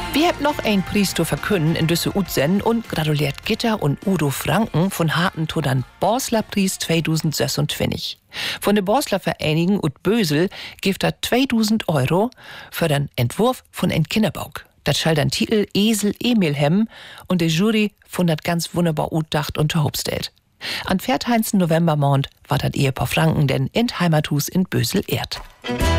Wir haben noch ein Preis zu verkünden in düsse Utsen und gratuliert Gitter und Udo Franken von Harten to den Borsler Preis 2026. Von der Borsler Vereinigung ut Bösel gibt er 2000 € für den Entwurf von ein Kinderbauk. Das schall den Titel Esel Emil hem und die Jury von das ganz wunderbar utdacht und verhobstellt. An 14. Novembermond war das Ehepaar Franken denn in Heimathus in Bösel ehrt.